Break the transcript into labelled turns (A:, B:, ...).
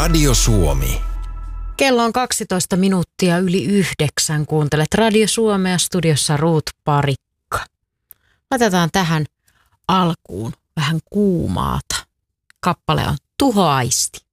A: Radio Suomi.
B: Kello on 12 minuuttia yli 9. Kuuntelet Radio Suomea, studiossa Ruut Parikka. Laitetaan tähän alkuun vähän kuumaata. Kappale on Tuhoaisti.